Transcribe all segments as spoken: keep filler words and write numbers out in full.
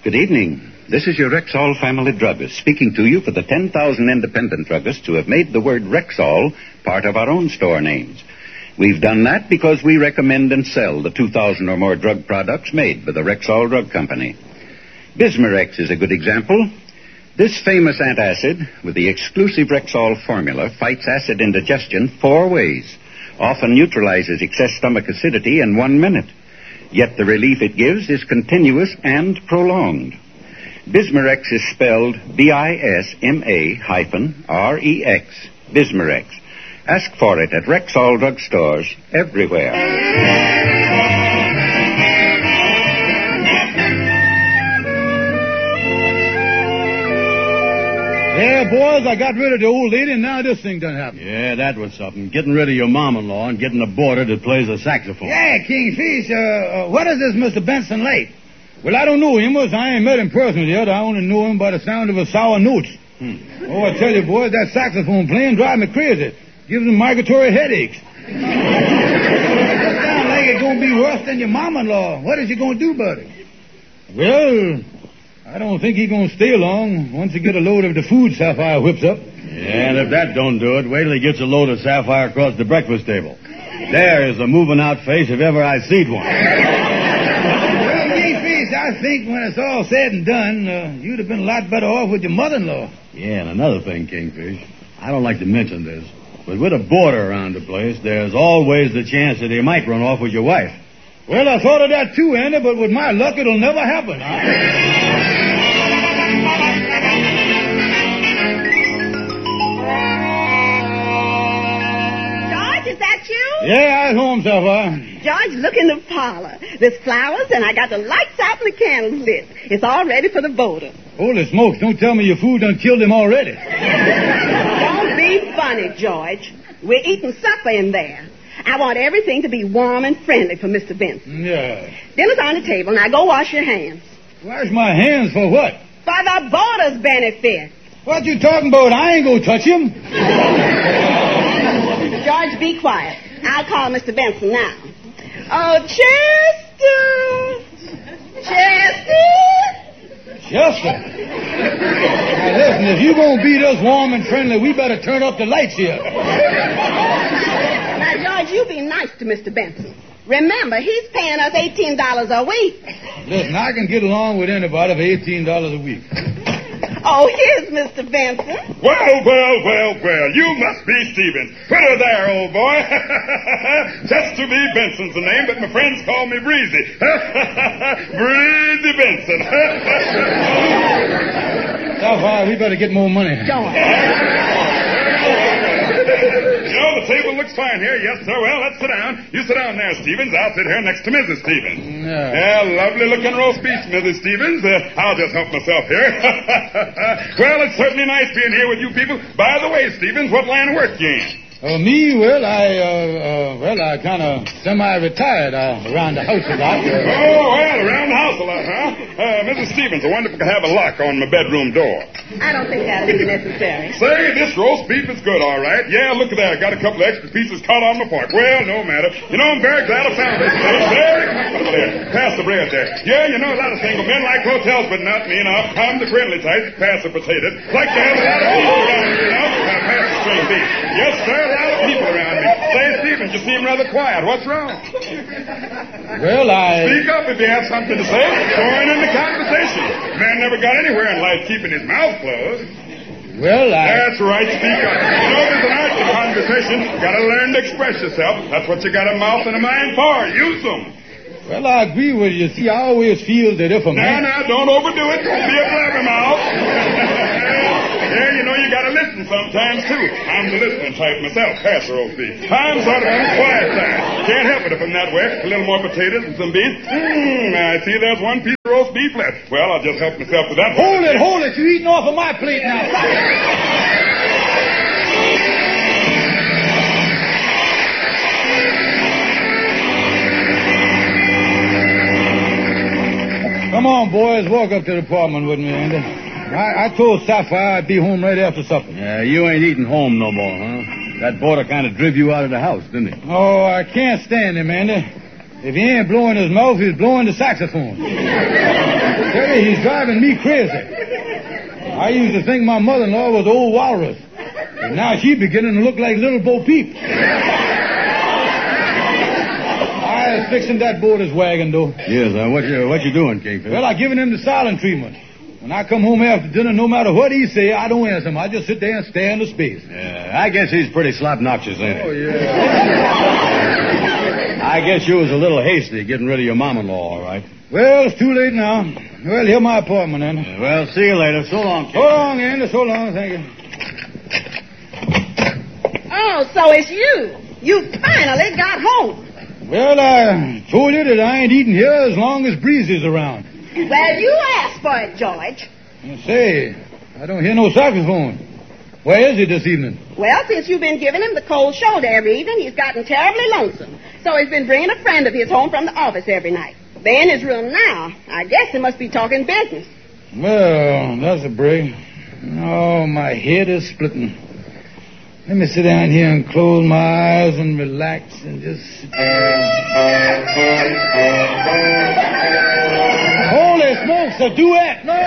Good evening. This is your Rexall family druggist speaking to you for the ten thousand independent druggists who have made the word Rexall part of our own store names. We've done that because we recommend and sell the two thousand or more drug products made by the Rexall Drug Company. Bismarex is a good example. This famous antacid, with the exclusive Rexall formula, fights acid indigestion four ways, often neutralizes excess stomach acidity in one minute. Yet the relief it gives is continuous and prolonged. Bismarex is spelled B I S M A hyphen R E X, Bismarex. Ask for it at Rexall drug stores everywhere. Yeah, boys, I got rid of the old lady, and now this thing done happened. Yeah, that was something. Getting rid of your mom-in-law and getting a boarder that plays a saxophone. Yeah, Kingfish, uh, uh, what is this Mister Benson like? Well, I don't know him, but I ain't met him personally yet. I only know him by the sound of his sour notes. Hmm. Oh, I tell you, boys, that saxophone playing drives me crazy. Gives him migratory headaches. It sounds like it's going to be worse than your mom-in-law. What is you going to do about it? Well, I don't think he's going to stay long once he get a load of the food Sapphire whips up. Yeah, and if that don't do it, wait till he gets a load of Sapphire across the breakfast table. There is a moving out face if ever I seed one. Well, Kingfish, I think when it's all said and done, uh, you'd have been a lot better off with your mother-in-law. Yeah, and another thing, Kingfish, I don't like to mention this, but with a boarder around the place, there's always the chance that he might run off with your wife. Well, I thought of that too, Andy, but with my luck, it'll never happen. George, is that you? Yeah, I was home, Sapphire. George, look in the parlor. There's flowers, and I got the lights out and the candles lit. It's all ready for the voter. Holy smokes, don't tell me your food done killed him already. Don't be funny, George. We're eating supper in there. I want everything to be warm and friendly for Mister Benson. Yeah. Dinner's on the table. Now go wash your hands. Wash my hands for what? For the voter's benefit. What you talking about? I ain't gonna touch him. George, be quiet. I'll call Mister Benson now. Oh, Chester! Chester! Chester. Now listen, if you gonna beat us warm and friendly, we better turn up the lights here. Now, George, you be nice to Mister Benson. Remember, he's paying us eighteen dollars a week. Listen, I can get along with anybody for eighteen dollars a week. Oh, here's Mister Benson. Well, well, well, well, you must be Stevens. Put her there, old boy. Chester B. Benson's the name, but my friends call me Breezy. Breezy Benson. Sapphire, we better get more money. George. You know, the table looks fine here. Yes, sir. Well, let's sit down. You sit down there, Stevens. I'll sit here next to Missus Stevens. Yeah. Yeah, lovely-looking roast beef, Missus Stevens. Uh, I'll just help myself here. Well, it's certainly nice being here with you people. By the way, Stevens, what line of work you in? Uh, me, well, I, uh, uh, well, I kind of semi-retired uh, around the house a lot. Uh, Oh, well, around the house a lot, huh? Uh, Missus Stevens, I wonder if I could have a lock on my bedroom door. I don't think that'll be necessary. Say, this roast beef is good, all right. Yeah, look at that. Got a couple of extra pieces caught on my fork. Well, no matter. You know, I'm very glad I found this place. Very comfortable there. Pass the bread there. Yeah, you know, a lot of single men like hotels, but not me, you know. I'm the friendly type. Pass the potatoes. Like to have a lot of people around me, you know. Now, pass the string beef. Yes, sir, a lot of people around me. Say, Stevens, you seem rather quiet. What's wrong? well, I... Speak up if you have something to say. Join in the conversation. Man never got anywhere in life keeping his mouth closed. Well, I... That's right, speak up. You know, there's an art to conversation. Gotta learn to express yourself. That's what you got a mouth and a mind for. Use them. Well, I agree with you. See, I always feel that if a Now, man... now, don't overdo it. Don't be a blabbermouth. Yeah, you know, you gotta listen sometimes, too. I'm the listening type myself. Pass the roast beef. I'm sort of on the quiet side. Can't help it if I'm that way. A little more potatoes and some beans. Mmm, I see there's one piece of roast beef left. Well, I'll just help myself to that. Hold it, hold it. You're eating off of my plate now. Come on, boys. Walk up to the apartment with me, Andy. I, I told Sapphire I'd be home right after supper. Yeah, you ain't eating home no more, huh? That boarder kind of driv you out of the house, didn't he? Oh, I can't stand him, Andy. If he ain't blowing his mouth, he's blowing the saxophone. Tell you, he's driving me crazy. I used to think my mother-in-law was old walrus. And now she's beginning to look like little Bo Peep. I was fixing that boarder's wagon, though. Yes, uh, what you what you doing, Kingfish? Well, I given him the silent treatment. When I come home after dinner, no matter what he say, I don't answer him. I just sit there and stare into space. Yeah, I guess he's pretty slap-noxious, ain't he? Oh, yeah. I guess you was a little hasty getting rid of your mom-in-law, all right. Well, it's too late now. Well, here's my appointment, then. Yeah, well, see you later. So long, Kingfish. So long, Andy. So long. Thank you. Oh, so it's you. You finally got home. Well, I told you that I ain't eating here as long as Breezy's around. Well, you asked for it, George. Say, I don't hear no saxophone. Where is he this evening? Well, since you've been giving him the cold shoulder every evening, he's gotten terribly lonesome. So he's been bringing a friend of his home from the office every night. They're in his room now. I guess they must be talking business. Well, that's a break. Oh, my head is splitting. Let me sit down here and close my eyes and relax and just... Holy smokes, a duet! No!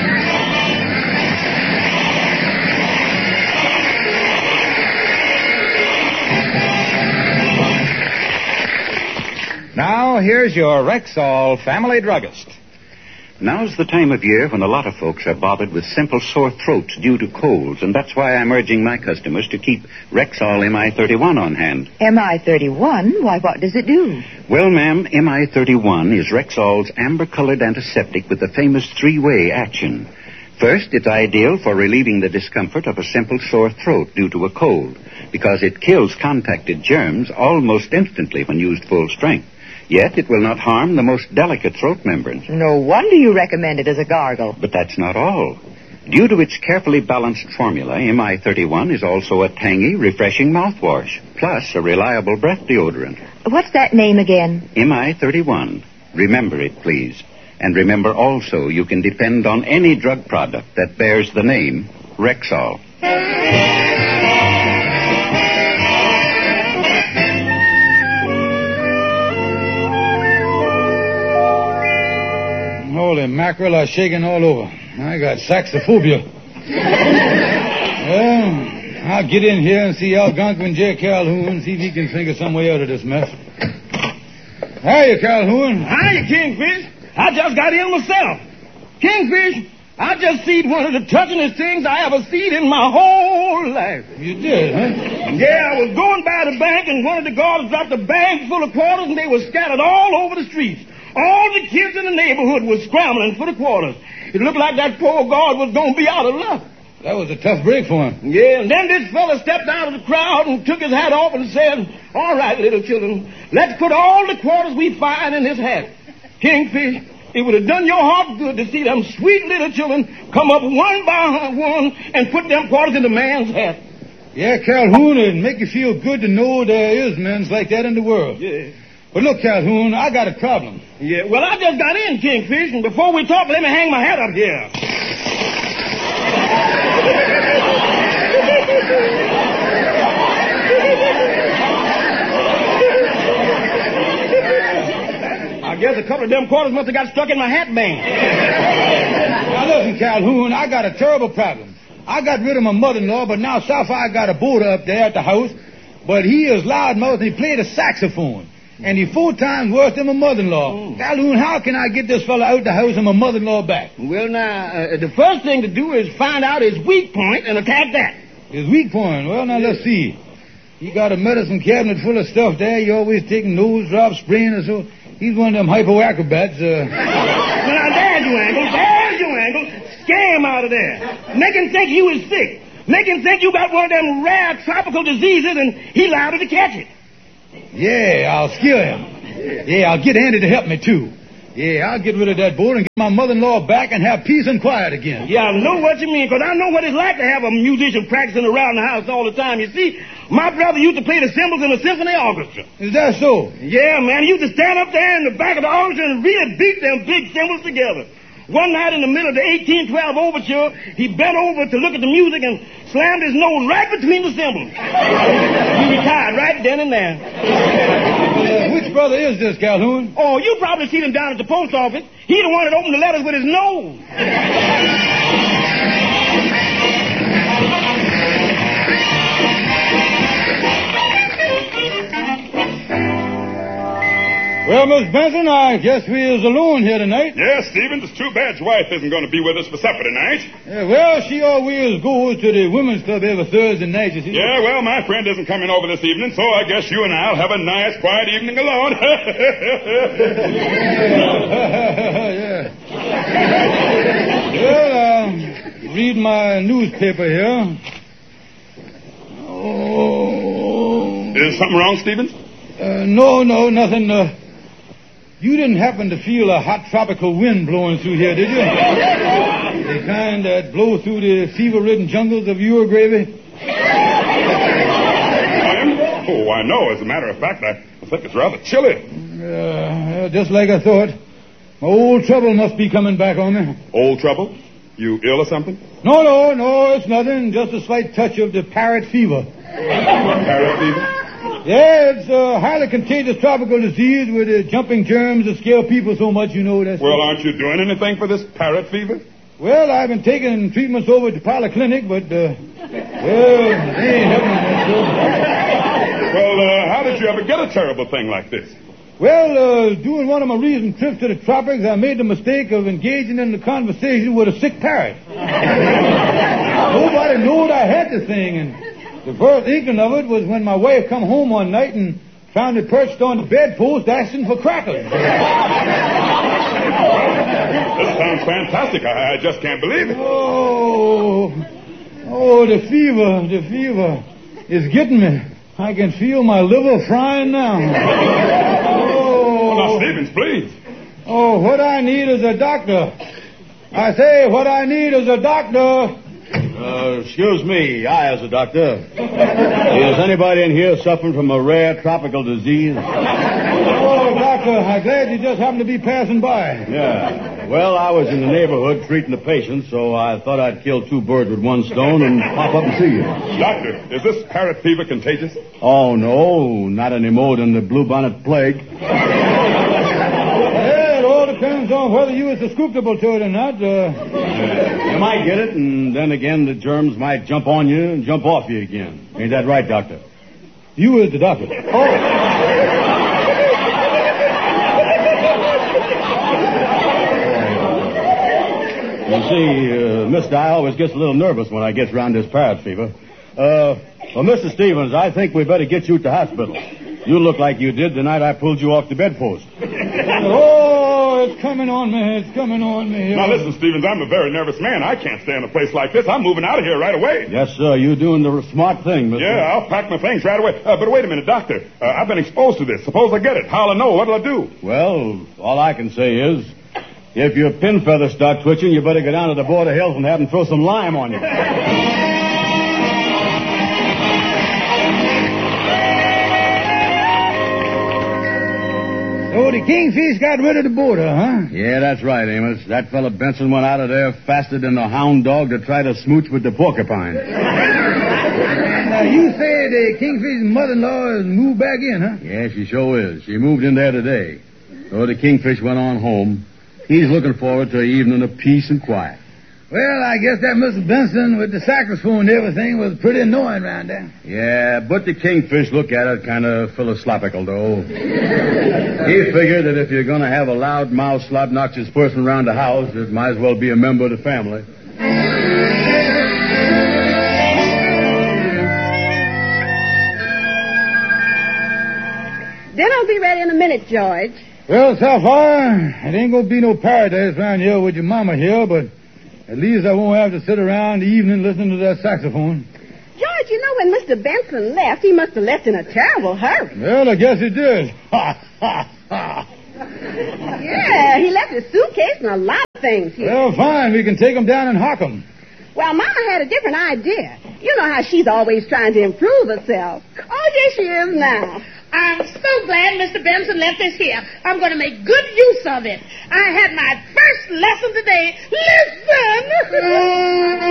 Now, here's your Rexall family druggist. Now's the time of year when a lot of folks are bothered with simple sore throats due to colds, and that's why I'm urging my customers to keep Rexall M I thirty-one on hand. M I thirty-one? Why, what does it do? Well, ma'am, M I thirty-one is Rexall's amber-colored antiseptic with the famous three-way action. First, it's ideal for relieving the discomfort of a simple sore throat due to a cold, because it kills contacted germs almost instantly when used full strength. Yet it will not harm the most delicate throat membranes. No wonder you recommend it as a gargle. But that's not all. Due to its carefully balanced formula, M I thirty-one is also a tangy, refreshing mouthwash, plus a reliable breath deodorant. What's that name again? M I thirty-one. Remember it, please. And remember also you can depend on any drug product that bears the name Rexall. Holy mackerel, I'm shaking all over. I got saxophobia. Well, I'll get in here and see Algonquin J. Calhoun, see if he can think of some way out of this mess. Hiya, Calhoun. Hiya, Kingfish. I just got in myself. Kingfish, I just seen one of the touchingest things I ever seen in my whole life. You did, huh? Yeah, I was going by the bank, and one of the guards dropped a bag full of quarters, and they were scattered all over the streets. All the kids in the neighborhood were scrambling for the quarters. It looked like that poor guard was going to be out of luck. That was a tough break for him. Yeah, and then this fella stepped out of the crowd and took his hat off and said, "All right, little children, let's put all the quarters we find in this hat." Kingfish, it would have done your heart good to see them sweet little children come up one by one and put them quarters in the man's hat. Yeah, Calhoun, it'd make you feel good to know there is men like that in the world. Yeah. But look, Calhoun, I got a problem. Yeah, well, I just got in, Kingfish, and before we talk, let me hang my hat up here. I guess a couple of them quarters must have got stuck in my hat band. Now, listen, Calhoun, I got a terrible problem. I got rid of my mother-in-law, but now Sapphire got a boarder up there at the house, but he is loudmouth and he played a saxophone. And he's four times worse than my mother-in-law. Oh. Calhoun, how can I get this fella out the house and my mother-in-law back? Well, now, uh, the first thing to do is find out his weak point and attack that. His weak point? Well, now, let's see. He got a medicine cabinet full of stuff there. He always taking nose drops, spraying or so. He's one of them hypo-acrobats. Uh... Well, now, there's your angle. There's your angle. Scare him out of there. Make him think you is sick. Make him think you got one of them rare tropical diseases and he liable to catch it. Yeah, I'll scare him. Yeah, I'll get Andy to help me, too. Yeah, I'll get rid of that board and get my mother-in-law back and have peace and quiet again. Yeah, I know what you mean, because I know what it's like to have a musician practicing around the house all the time. You see, my brother used to play the cymbals in the symphony orchestra. Is that so? Yeah, man, he used to stand up there in the back of the orchestra and really beat them big cymbals together. One night in the middle of the eighteen twelve overture, he bent over to look at the music and slammed his nose right between the cymbals. He retired right then and there. Uh, which Whose brother is this, Calhoun? Oh, you probably seen him down at the post office. He the one that opened the letters with his nose. Well, Miss Benson, I guess we is alone here tonight. Yes, Stevens, it's too bad your wife isn't going to be with us for supper tonight. Yeah, well, she always goes to the women's club every Thursday night, you see. Yeah, well, my friend isn't coming over this evening, so I guess you and I'll have a nice, quiet evening alone. Yeah. Well, um, read my newspaper here. Oh. Is something wrong, Stevens? Uh, no, no, nothing. Uh, you didn't happen to feel a hot tropical wind blowing through here, did you? The kind that blow through the fever-ridden jungles of your gravy? I am? Oh, I know. As a matter of fact, I think it's rather chilly. Uh, just like I thought. My old trouble must be coming back on me. Old trouble? You ill or something? No, no, no, it's nothing. Just a slight touch of the parrot fever. Parrot fever? Yeah, it's a highly contagious tropical disease with uh, jumping germs that scare people so much, you know. That's well, aren't you doing anything for this parrot fever? Well, I've been taking treatments over at the polyclinic, but, uh, well, they ain't helping much, though. Well, uh, how did you ever get a terrible thing like this? Well, uh, doing one of my recent trips to the tropics, I made the mistake of engaging in the conversation with a sick parrot. Nobody knew I had the thing, and the first inkling of it was when my wife come home one night and found it perched on the bedpost asking for crackers. This sounds fantastic. I, I just can't believe it. Oh, oh, the fever, the fever is getting me. I can feel my liver frying now. Oh, now, Stevens, please. Oh, what I need is a doctor. I say, what I need is a doctor. Uh, excuse me, I as a doctor. Is anybody in here suffering from a rare tropical disease? Oh, doctor, I'm glad you just happened to be passing by. Yeah. Well, I was in the neighborhood treating the patient, so I thought I'd kill two birds with one stone and pop up and see you. Doctor, is this parrot fever contagious? Oh, no, not any more than the bluebonnet plague. Yeah, it all depends on whether you are susceptible to it or not. Uh... You might get it, and then again the germs might jump on you and jump off you again. Ain't that right, doctor? You is the doctor. Oh. You see, uh, Mister I always gets a little nervous when I gets around this parrot fever. Uh, well, Mister Stevens, I think we better get you to hospital. You look like you did the night I pulled you off the bedpost. Oh, it's coming on me. It's coming on me. Now, listen, Stevens, I'm a very nervous man. I can't stay in a place like this. I'm moving out of here right away. Yes, sir. You're doing the smart thing, mister. Yeah, I'll pack my things right away. Uh, but wait a minute, doctor. Uh, I've been exposed to this. Suppose I get it. How'll I know? What'll I do? Well, all I can say is, if your pin feathers start twitching, you better go down to the Board of Health and have them throw some lime on you. So the kingfish got rid of the border, huh? Yeah, that's right, Amos. That fella Benson went out of there faster than a hound dog to try to smooch with the porcupine. Now, you say the kingfish's mother-in-law has moved back in, huh? Yeah, she sure is. She moved in there today. So the kingfish went on home. He's looking forward to an evening of peace and quiet. Well, I guess that Mister Benson with the saxophone and everything was pretty annoying around there. Yeah, but the kingfish look at it kind of philosophical, though. He figured that if you're going to have a loud-mouthed, slobnoxious person around the house, it might as well be a member of the family. Dinner'll be ready in a minute, George. Well, Sapphire, it ain't gonna be no paradise around here with your mama here, but at least I won't have to sit around the evening listening to that saxophone. George, you know when Mister Benson left, he must have left in a terrible hurry. Well, I guess he did. Ha, ha, ha. Yeah, he left his suitcase and a lot of things here. Well, fine. We can take him down and hock him. Well, Mama had a different idea. You know how she's always trying to improve herself. Oh, yes, she is now. I'm so glad Mister Benson left this here. I'm going to make good use of it. I had my first lesson today. Listen!